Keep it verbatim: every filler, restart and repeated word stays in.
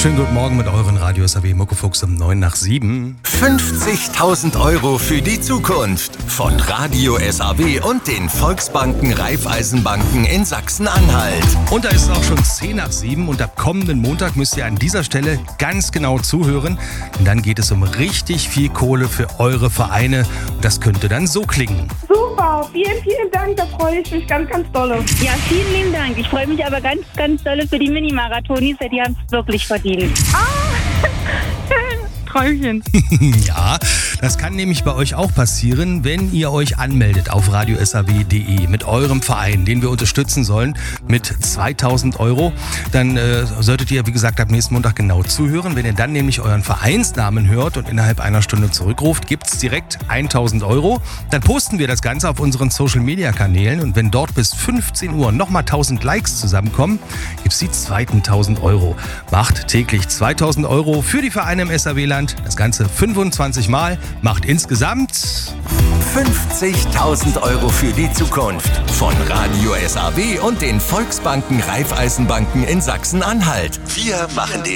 Schönen guten Morgen mit euren Radio S A W Muckefuchs um neun nach sieben. fünfzigtausend Euro für die Zukunft von Radio S A W und den Volksbanken Raiffeisenbanken in Sachsen-Anhalt. Und da ist es auch schon zehn nach sieben und ab kommenden Montag müsst ihr an dieser Stelle ganz genau zuhören. Denn dann geht es um richtig viel Kohle für eure Vereine. Und das könnte dann so klingen. Super, vielen, vielen Dank, da freue ich mich ganz, ganz dolle. Ja, vielen lieben Dank. Ich freue mich aber ganz, ganz dolle für die Mini-Marathonis, die haben es wirklich verdient. Ah, schön. Träumchen. Ja, das kann nämlich bei euch auch passieren, wenn ihr euch anmeldet auf radio s a w punkt d e mit eurem Verein, den wir unterstützen sollen, mit zweitausend Euro. Dann äh, solltet ihr, wie gesagt, ab nächsten Montag genau zuhören. Wenn ihr dann nämlich euren Vereinsnamen hört und innerhalb einer Stunde zurückruft, gibt es direkt tausend Euro. Dann posten wir das Ganze auf unseren Social-Media-Kanälen und wenn dort bis fünfzehn Uhr nochmal tausend Likes zusammenkommen, gibt es die zweiten tausend Euro. Macht täglich zweitausend Euro für die Vereine im S A W-Land. Das Ganze fünfundzwanzig Mal, macht insgesamt fünfzigtausend Euro für die Zukunft von Radio S A W und den Volksbanken Raiffeisenbanken in Sachsen-Anhalt. Wir machen den